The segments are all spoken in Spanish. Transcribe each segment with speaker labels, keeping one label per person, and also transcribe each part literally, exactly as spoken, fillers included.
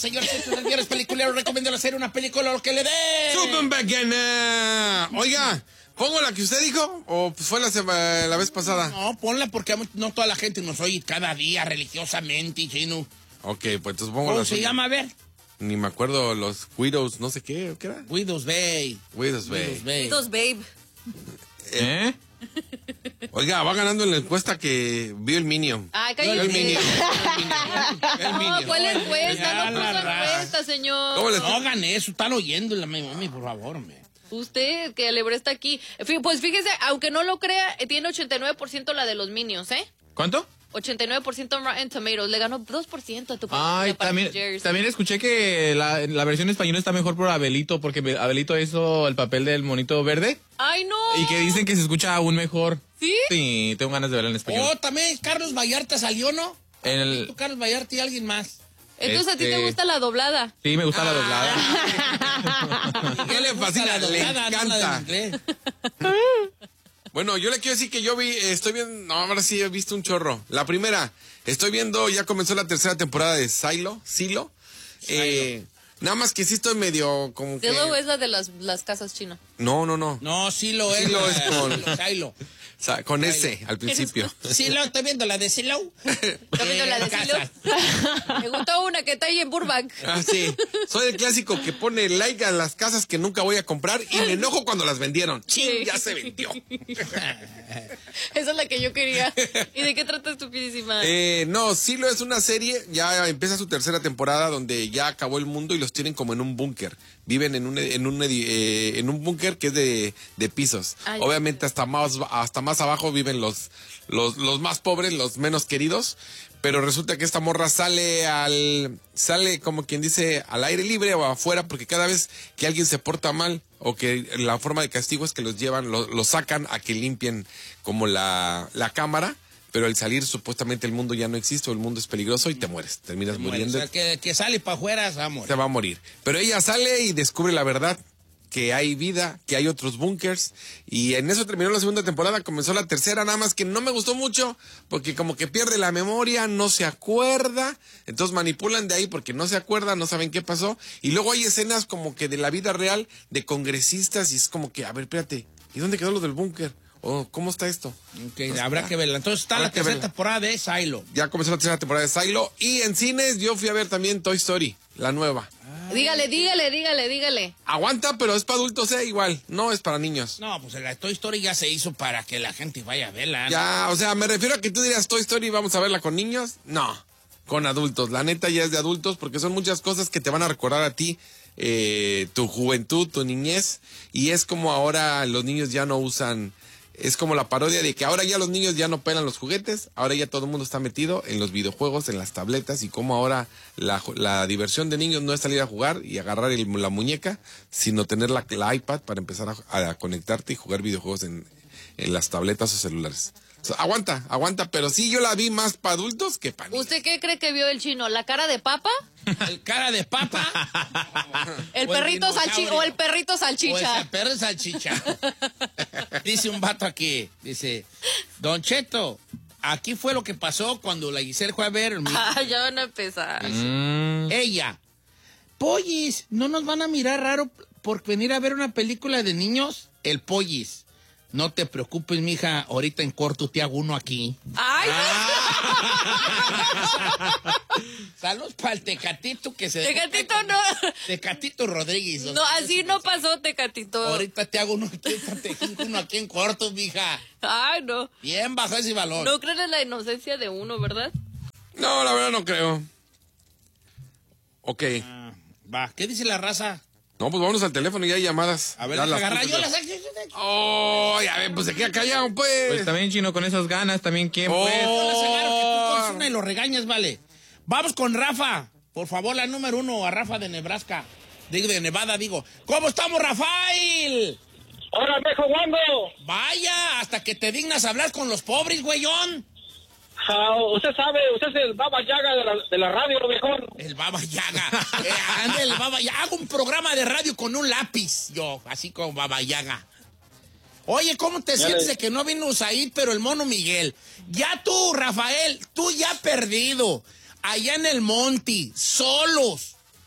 Speaker 1: Señores, señores peliculeros, recomiendo hacer una película lo que le dé.
Speaker 2: ¡Super bacana! Oiga, ¿pongo la que usted dijo o fue la, sema- la vez pasada?
Speaker 1: No, ponla porque no toda la gente nos oye cada día religiosamente, chino.
Speaker 2: Ok, pues entonces pongo
Speaker 1: ¿Cómo
Speaker 2: la
Speaker 1: se
Speaker 2: suya.
Speaker 1: llama? A ver.
Speaker 2: Ni me acuerdo, los Widows, no sé qué, ¿qué era?
Speaker 1: Widows Bay.
Speaker 2: Widows Bay.
Speaker 1: Widows Bay.
Speaker 3: Widows Babe.
Speaker 4: ¿Eh?
Speaker 2: Oiga, va ganando en la encuesta que vio el Minion.
Speaker 3: Ay,
Speaker 2: Vio el
Speaker 3: cállate.
Speaker 2: Minion. El
Speaker 3: No,
Speaker 2: Minion.
Speaker 3: ¿cuál encuesta?
Speaker 1: Ya,
Speaker 3: No puso
Speaker 1: la raza.
Speaker 3: encuesta, señor.
Speaker 2: ¿Cómo le-
Speaker 1: No hagan eso, están oyendo la mami, por favor, me.
Speaker 3: Usted, que Alebre está aquí. Fí- Pues fíjese, aunque no lo crea, eh, tiene ochenta y nueve por ciento la de los Minions, ¿eh?
Speaker 4: ¿Cuánto?
Speaker 3: ochenta y nueve por ciento en Rotten Tomatoes. Le ganó dos por ciento a tu
Speaker 4: Ay,
Speaker 3: para
Speaker 4: también,
Speaker 3: Jersey.
Speaker 4: también escuché que la, la versión española está mejor por Abelito, porque Abelito hizo el papel del monito verde.
Speaker 3: Ay, no.
Speaker 4: Y que dicen que se escucha aún mejor.
Speaker 3: ¿Sí?
Speaker 4: Sí, tengo ganas de verla en español.
Speaker 1: Oh, también Carlos Vallarta salió, ¿no?
Speaker 4: En el-
Speaker 1: Tú, Carlos Vallarta y alguien más.
Speaker 3: Entonces a ti te
Speaker 4: Este-
Speaker 3: gusta la doblada.
Speaker 4: Sí, me gusta la
Speaker 3: Ah.
Speaker 4: doblada.
Speaker 2: ¿Qué le fascina? Le
Speaker 1: doblada, no la
Speaker 2: encanta.
Speaker 1: del inglés.
Speaker 2: Bueno, yo le quiero decir que yo vi, eh, estoy viendo, no, ahora sí he visto un chorro. La primera, estoy viendo, ya comenzó la tercera temporada de Silo, Silo. Eh, nada más que sí estoy medio como que...
Speaker 3: Silo es la de las, las casas chinas.
Speaker 2: No, no, no.
Speaker 1: No, sí lo es.
Speaker 2: Silo es
Speaker 1: la-
Speaker 2: con-
Speaker 1: Silo, Silo.
Speaker 2: O sea, con ese al principio.
Speaker 1: Silo, estoy viendo la de Silo.
Speaker 3: ¿Está viendo la de Silo? Me gustó una que está ahí en Burbank.
Speaker 2: Ah, sí. Soy el clásico que pone like a las casas que nunca voy a comprar y me enojo cuando las vendieron.
Speaker 3: Sí.
Speaker 2: ¡Chin! Ya se vendió.
Speaker 3: Esa es la que yo quería. ¿Y de qué trata Estupidísima?
Speaker 2: Eh, no, Silo es una serie, ya empieza su tercera temporada donde ya acabó el mundo y los tienen como en un búnker. Viven en un en un edi- eh, en un búnker que es de, de pisos.
Speaker 3: Ay,
Speaker 2: Obviamente hasta más hasta más abajo viven los los los más pobres, los menos queridos, pero resulta que esta morra sale al sale como quien dice al aire libre o afuera porque cada vez que alguien se porta mal o que la forma de castigo es que los llevan, los los sacan a que limpien como la la cámara. Pero al salir, supuestamente el mundo ya no existe o el mundo es peligroso y te mueres. Terminas
Speaker 1: Bueno,
Speaker 2: muriendo.
Speaker 1: o sea, que, que sale para afuera, vamos.
Speaker 2: Se va a morir. Pero ella sale y descubre la verdad, que hay vida, que hay otros búnkers. Y en eso terminó la segunda temporada, comenzó la tercera, nada más que no me gustó mucho, porque como que pierde la memoria, no se acuerda. Entonces manipulan de ahí porque no se acuerda, no saben qué pasó. Y luego hay escenas como que de la vida real, de congresistas, y es como que, a ver, espérate, ¿y dónde quedó lo del búnker? ¿O cómo está esto?
Speaker 1: Ok, habrá que verla. Entonces está
Speaker 2: Habrá
Speaker 1: la
Speaker 2: que
Speaker 1: tercera
Speaker 2: verla.
Speaker 1: temporada de Silo.
Speaker 2: Ya comenzó la tercera temporada de Silo. Y en cines yo fui a ver también Toy Story, la nueva.
Speaker 3: Dígale, dígale, dígale, dígale.
Speaker 2: Aguanta, pero es para adultos, eh, igual. No es para niños.
Speaker 1: No, pues la Toy Story ya se hizo para que la gente vaya a verla.
Speaker 2: Ya, o sea, me refiero a que tú dirías Toy Story, vamos a verla con niños. No, con adultos. La neta ya es de adultos porque son muchas cosas que te van a recordar a ti, eh, tu juventud, tu niñez. Y es como ahora los niños ya no usan... Es como la parodia de que ahora ya los niños ya no pelan los juguetes, ahora ya todo el mundo está metido en los videojuegos, en las tabletas, y como ahora la, la diversión de niños no es salir a jugar y agarrar el- la muñeca, sino tener la, la iPad para empezar a, a conectarte y jugar videojuegos en, en las tabletas o celulares. O sea, aguanta, aguanta, pero sí yo la vi más para adultos que para niños.
Speaker 3: ¿Usted qué cree que vio el chino? ¿La cara de papa?
Speaker 1: El cara de papa.
Speaker 3: ¿El
Speaker 1: O el
Speaker 3: perrito salchicha
Speaker 1: dinosaurio.
Speaker 3: o el perrito
Speaker 1: O
Speaker 3: salchicha?
Speaker 1: esa perra salchicha. Dice un vato aquí, dice, Don Cheto, aquí fue lo que pasó cuando la Giselle fue a ver. mi-
Speaker 3: Ah, ya van a empezar.
Speaker 4: Mm.
Speaker 1: Ella, Pollis, ¿no nos van a mirar raro por venir a ver una película de niños? El Pollis. No te preocupes, mija, ahorita en corto te hago uno aquí.
Speaker 3: ¡Ay!
Speaker 1: Saludos para el Tecatito que se...
Speaker 3: Tecatito no.
Speaker 1: Tecatito Rodríguez.
Speaker 3: No, así no pasó, Tecatito.
Speaker 1: Ahorita te hago uno aquí, te hago uno aquí en corto, mija.
Speaker 3: Ay, no.
Speaker 1: Bien bajo ese valor.
Speaker 3: No creen en la inocencia de uno, ¿verdad?
Speaker 2: No, la verdad no creo. Ok.
Speaker 1: Ah, va, ¿qué dice la raza?
Speaker 2: No, pues vámonos al teléfono y hay llamadas.
Speaker 1: A ver,
Speaker 2: Ya
Speaker 1: deja
Speaker 2: las
Speaker 1: agarrar
Speaker 2: puse
Speaker 1: yo
Speaker 2: yo.
Speaker 1: las...
Speaker 2: Oh, a ver, pues se queda callado, pues.
Speaker 4: Pues también, chino, con esas ganas, también, ¿quién,
Speaker 2: Oh.
Speaker 4: pues?
Speaker 1: Yo las agarro, que tú pones una y lo regañas, vale. Vamos con Rafa. Por favor, la número uno, a Rafa de Nebraska. Digo, de Nevada, digo. ¿Cómo estamos, Rafael?
Speaker 5: ¡Hola, viejo guango!
Speaker 1: Vaya, hasta que te dignas a hablar con los pobres, güeyón.
Speaker 5: Ah, usted sabe, usted es el Baba Yaga de la, de la radio, viejón.
Speaker 1: El Baba Yaga. Eh, anda el Baba Yaga. Hago un programa de radio con un lápiz, yo, así como Baba Yaga. Oye, ¿cómo te
Speaker 5: Ya
Speaker 1: sientes
Speaker 5: le-
Speaker 1: de que no vino Usaid, pero el mono Miguel? Ya tú, Rafael, tú ya perdido, allá en el monte, solos,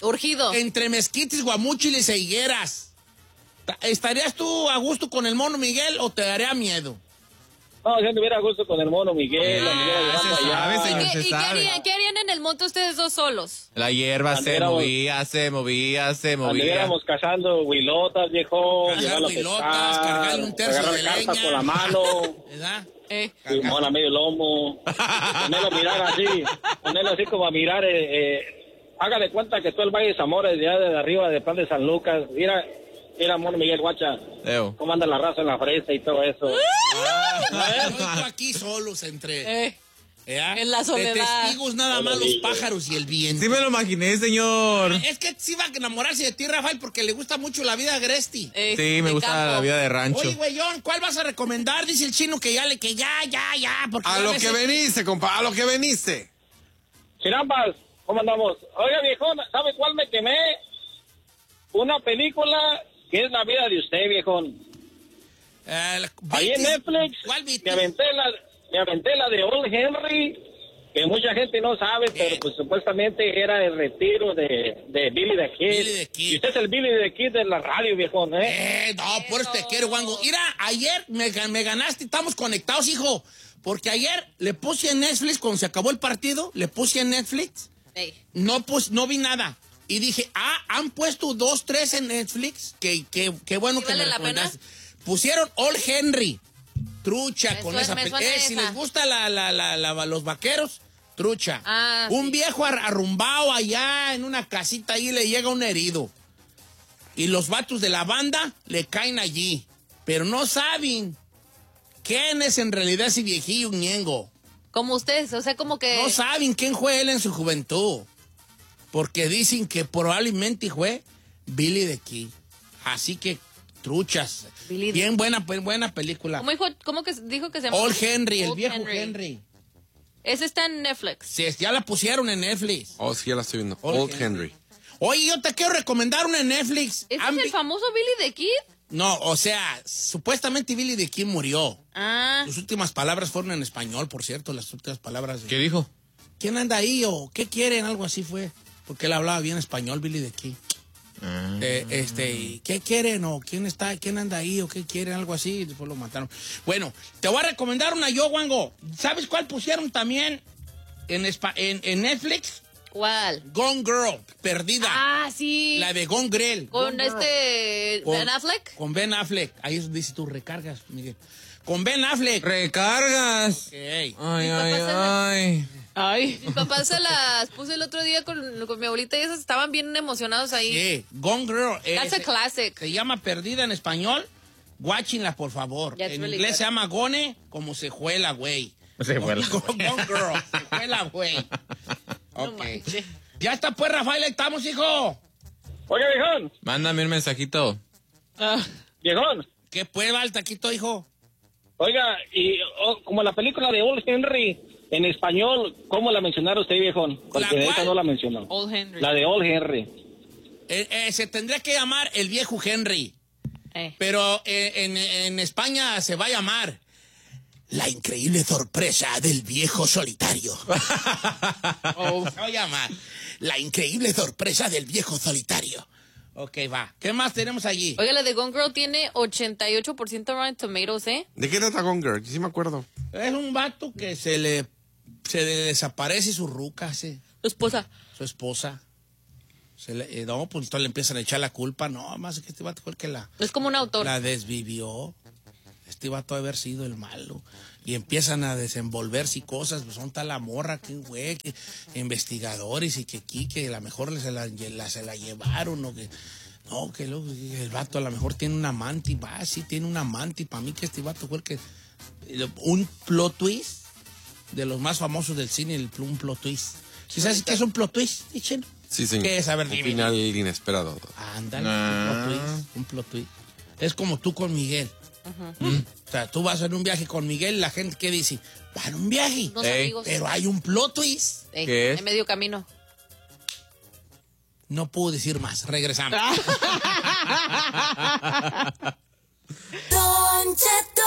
Speaker 3: Urgido.
Speaker 1: Entre mezquites, guamúchiles e higueras. ¿Estarías tú a gusto con el mono Miguel o te daría miedo?
Speaker 5: No, yo tuviera gusto con el mono Miguel.
Speaker 1: Ah,
Speaker 5: Miguel
Speaker 4: se
Speaker 5: allá.
Speaker 4: sabe,
Speaker 3: ¿Y,
Speaker 4: señor,
Speaker 3: qué,
Speaker 4: se
Speaker 3: y qué
Speaker 4: sabe.
Speaker 3: harían, qué harían en el monte ustedes dos solos?
Speaker 4: La hierba se
Speaker 5: Anduviéramos-
Speaker 4: movía, se movía, se movía.
Speaker 5: Anduviéramos cazando huilotas, viejo.
Speaker 1: Cazar
Speaker 5: llevarlo a
Speaker 1: huilotas,
Speaker 5: pescar,
Speaker 1: cargarle un tercio
Speaker 5: agarrar
Speaker 1: de
Speaker 5: cartas
Speaker 1: leña.
Speaker 5: con la mano.
Speaker 1: ¿Verdad?
Speaker 3: Eh.
Speaker 5: Simón a medio lomo. Ponerlo a mirar así. Ponerlo así como a mirar. Eh, eh, haga de cuenta que todo el Valle de Zamora, de allá de arriba, de Plan de San Lucas. Mira, mira, mono Miguel, guacha.
Speaker 4: Eo.
Speaker 5: Cómo anda la raza en la fresa y todo eso.
Speaker 1: Nosotros aquí solos entre...
Speaker 3: Eh.
Speaker 1: ¿verdad?
Speaker 3: En la soledad.
Speaker 1: De testigos nada más los pájaros y el viento.
Speaker 4: Sí me lo imaginé, señor.
Speaker 1: Es que sí va a enamorarse de ti, Rafael, porque le gusta mucho la vida agresti.
Speaker 3: Eh,
Speaker 4: Sí, me
Speaker 3: de
Speaker 4: gusta
Speaker 3: campo.
Speaker 4: la vida de rancho.
Speaker 1: Oye, güeyón, ¿cuál vas a recomendar? Dice el chino que ya le, que ya, ya, ya. Porque
Speaker 2: A
Speaker 1: ya
Speaker 2: lo
Speaker 1: ves
Speaker 2: que
Speaker 1: el-
Speaker 2: veniste, compa, a lo que veniste.
Speaker 5: Chirampas, ¿cómo andamos? Oiga, viejón, ¿sabe cuál me quemé? Una película que es la vida de usted, viejón.
Speaker 1: Eh, la-
Speaker 5: Ahí en
Speaker 1: Vitis.
Speaker 5: Netflix
Speaker 1: ¿Cuál Vitis?
Speaker 5: me aventé la, me aventé la de Old Henry, que mucha gente no sabe, pero pues supuestamente era el retiro de, de Billy the Kid.
Speaker 1: Billy the Kid.
Speaker 5: Y usted es el Billy the Kid de la radio, viejón, ¿eh?
Speaker 1: Eh, no, por eso te quiero, Wango. Mira, ayer me, ga- me ganaste, estamos conectados, hijo. Porque ayer le puse en Netflix, cuando se acabó el partido, le puse en Netflix.
Speaker 3: Ey.
Speaker 1: No, pues, no vi nada. Y dije, ah, han puesto dos, tres en Netflix. Que, que, que bueno
Speaker 3: ¿Sí
Speaker 1: que
Speaker 3: vale
Speaker 1: me
Speaker 3: la
Speaker 1: recomendaste. Pusieron Old Henry. Trucha
Speaker 3: Me
Speaker 1: con
Speaker 3: suena-
Speaker 1: esa
Speaker 3: me
Speaker 1: película.
Speaker 3: suena
Speaker 1: Eh, si
Speaker 3: esa.
Speaker 1: les gusta la, la, la, la- los vaqueros, trucha.
Speaker 3: Ah,
Speaker 1: un
Speaker 3: sí.
Speaker 1: viejo ar- arrumbado allá en una casita ahí le llega un herido. Y los vatos de la banda le caen allí. Pero no saben quién es en realidad ese viejillo ñengo.
Speaker 3: Como ustedes, o sea, como que...
Speaker 1: No saben quién fue él en su juventud. Porque dicen que probablemente fue Billy the Kid. Así que, truchas.
Speaker 3: Billy the
Speaker 1: Bien buena, pe- buena película.
Speaker 3: ¿Cómo dijo, cómo que dijo que se llama?
Speaker 1: Old Henry, el
Speaker 3: Old
Speaker 1: viejo Henry.
Speaker 3: Ese está en Netflix.
Speaker 1: Sí, ya la pusieron en Netflix.
Speaker 2: Oh, sí, ya la estoy viendo.
Speaker 1: Old
Speaker 2: Old Henry.
Speaker 1: Oye, yo te quiero recomendar una en Netflix.
Speaker 3: ¿Ese
Speaker 1: ¿Han
Speaker 3: es el
Speaker 1: vi-
Speaker 3: famoso Billy the Kid?
Speaker 1: No, o sea, supuestamente Billy the Kid murió.
Speaker 3: Ah,
Speaker 1: Sus últimas palabras fueron en español, por cierto, las últimas palabras. de-
Speaker 4: ¿Qué dijo?
Speaker 1: ¿Quién anda ahí o qué quieren? Algo así fue. Porque él hablaba bien español, Billy the Kid. Eh, este, y, ¿qué quieren? ¿O quién está, quién anda ahí? ¿O qué quieren? Algo así. Y después lo mataron. Bueno, te voy a recomendar una yo, Wango. ¿Sabes cuál pusieron también en, espa- en, en Netflix?
Speaker 3: ¿cuál?
Speaker 1: Gone Girl, perdida.
Speaker 3: Ah, sí.
Speaker 1: La de Gone Girl.
Speaker 3: Con
Speaker 1: Gone Girl.
Speaker 3: este...
Speaker 1: Con-
Speaker 3: Ben Affleck.
Speaker 1: Con Ben Affleck. Ahí dice tú, recargas, Miguel. Con Ben Affleck.
Speaker 4: Recargas.
Speaker 1: Ok.
Speaker 4: Ay,
Speaker 3: Mi
Speaker 4: ay,
Speaker 3: papá se
Speaker 4: ay.
Speaker 3: Ay. Mi papá se las puse el otro día con, con mi abuelita y esas estaban bien emocionados ahí.
Speaker 1: Sí, Gone Girl. eh,
Speaker 3: That's a
Speaker 1: se-
Speaker 3: classic.
Speaker 1: Se llama Perdida en español. Watchingla, por favor.
Speaker 3: Yeah, it's
Speaker 1: en
Speaker 3: really
Speaker 1: inglés
Speaker 3: good.
Speaker 1: se llama Gone, como se juela, güey.
Speaker 4: Se juela,
Speaker 1: Gone Gone Girl. Se juela, güey.
Speaker 3: No
Speaker 1: Ok.
Speaker 3: manches.
Speaker 1: Ya está, pues, Rafael, ahí estamos, hijo.
Speaker 5: Oiga, viejón,
Speaker 4: Mándame un mensajito.
Speaker 3: Ah,
Speaker 5: viejón.
Speaker 1: ¿Qué pues, va el taquito, hijo?
Speaker 5: Oiga, y oh, como la película de Old Henry, en español, ¿cómo la mencionaron usted, viejón? Porque
Speaker 1: ¿La
Speaker 5: de esa
Speaker 1: cuál?
Speaker 5: no la mencionó.
Speaker 3: Old Henry.
Speaker 5: La de Old Henry.
Speaker 1: Eh, eh, se tendría que llamar El Viejo Henry.
Speaker 3: Eh.
Speaker 1: Pero eh, en, en España se va a llamar La Increíble Sorpresa del Viejo Solitario.
Speaker 3: Oh.
Speaker 1: Se va a llamar La Increíble Sorpresa del Viejo Solitario. Ok, va. ¿Qué más tenemos allí?
Speaker 3: Oiga, la de Gone Girl tiene ochenta y ocho por ciento Rotten Tomatoes, ¿eh?
Speaker 2: ¿De qué trata Gone Girl? Sí me acuerdo.
Speaker 1: Es un vato que se le, se le desaparece su ruca, sí,
Speaker 3: Su esposa.
Speaker 1: su esposa. Se le, eh, no, pues entonces le empiezan a echar la culpa. No, más que este vato fue el que la...
Speaker 3: Es como un autor.
Speaker 1: La desvivió. Este vato debe haber sido el malo. Y empiezan a desenvolverse y cosas. Pues son tal la morra, que güey, que investigadores y que aquí, que a lo mejor se la, la- se la llevaron o que... No, que luego el vato a lo mejor tiene un amante y va, sí tiene un amante. Y para mí que este vato fue el que... Un plot twist de los más famosos del cine, el, un plot twist. ¿Sí sabes qué es un plot twist, Chino?
Speaker 2: Sí, señor.
Speaker 1: ¿Qué es? A ver,
Speaker 2: Un
Speaker 1: dime.
Speaker 2: final inesperado.
Speaker 1: Ándale,
Speaker 4: Ah.
Speaker 1: un plot twist, un plot twist. Es como tú con Miguel. ¿Mm? O sea, tú vas en un viaje con Miguel, la gente que dice, va en un viaje,
Speaker 3: Dos
Speaker 4: Ey,
Speaker 3: amigos.
Speaker 1: pero hay un plot twist.
Speaker 3: Eh,
Speaker 4: ¿Qué es?
Speaker 3: En medio camino.
Speaker 1: No puedo decir más, regresamos.
Speaker 6: Don Cheto.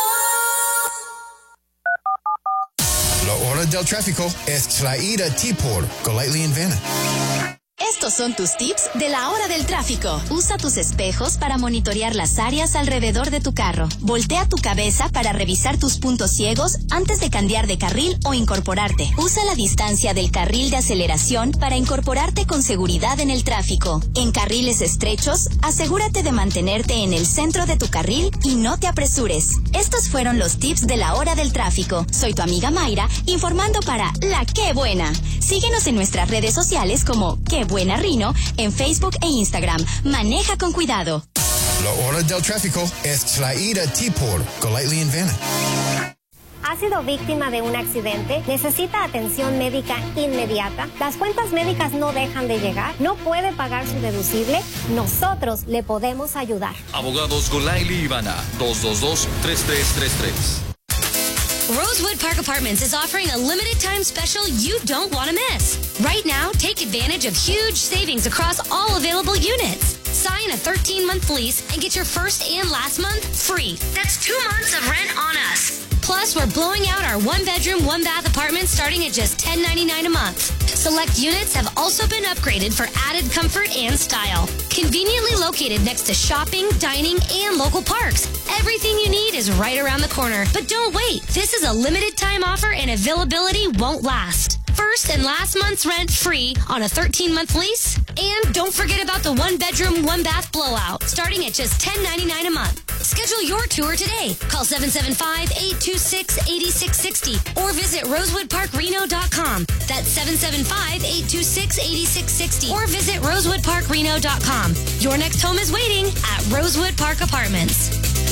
Speaker 7: La hora del tráfico es traída a ti por Golightly and Vanna.
Speaker 6: Esto Estos son tus tips de la hora del tráfico. Usa tus espejos para monitorear las áreas alrededor de tu carro. Voltea tu cabeza para revisar tus puntos ciegos antes de cambiar de carril o incorporarte. Usa la distancia del carril de aceleración para incorporarte con seguridad en el tráfico. En carriles estrechos, asegúrate de mantenerte en el centro de tu carril y no te apresures. Estos fueron los tips de la hora del tráfico. Soy tu amiga Mayra, informando para La Qué Buena. Síguenos en nuestras redes sociales como Qué Buena Rino, en Facebook e Instagram. Maneja con cuidado.
Speaker 7: La hora del tráfico es traída a ti por Golightly and Vanna.
Speaker 8: ¿Ha sido víctima de un accidente? ¿Necesita atención médica inmediata? ¿Las cuentas médicas no dejan de llegar? ¿No puede pagar su deducible? Nosotros le podemos ayudar.
Speaker 9: Abogados Golightly y Vanna, dos dos dos, tres tres tres tres.
Speaker 10: Rosewood Park Apartments is offering a limited time special you don't want to miss. Right now, take advantage of huge savings across all available units. Sign a thirteen-month lease and get your first and last month free. That's two months of rent on us. Plus, we're blowing out our one-bedroom, one-bath apartments starting at just ten ninety-nine a month. Select units have also been upgraded for added comfort and style. Conveniently located next to shopping, dining, and local parks. Everything you need is right around the corner. But don't wait. This is a limited time offer and availability won't last. First and last month's rent free on a thirteen-month lease. And don't forget about the one-bedroom, one-bath blowout, starting at just ten ninety-nine a month. Schedule your tour today. Call seven seven five, eight two six, eight six six zero or visit rosewood park reno dot com. That's seven seven five, eight two six, eight six six zero or visit rosewood park reno dot com. Your next home is waiting at Rosewood Park Apartments.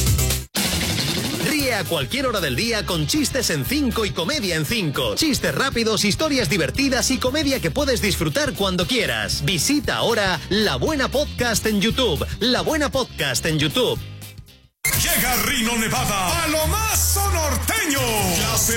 Speaker 11: Ríe a cualquier hora del día con chistes en cinco y comedia en cinco. Chistes rápidos, historias divertidas y comedia que puedes disfrutar cuando quieras. Visita ahora La Buena Podcast en YouTube. La Buena Podcast en YouTube.
Speaker 12: Llega Rino Nevada a lo más sonorteño.